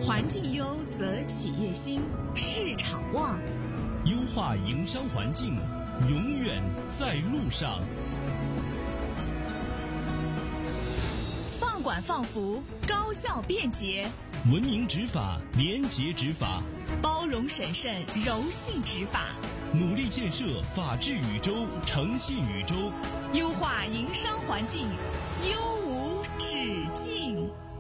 环境优则企业兴，市场旺。 优化营商环境，永远在路上。 放管放服，高效便捷； 文明执法，廉洁执法； 包容审慎，柔性执法； 努力建设法治宇宙，诚信宇宙； 优化营商环境，优无止境。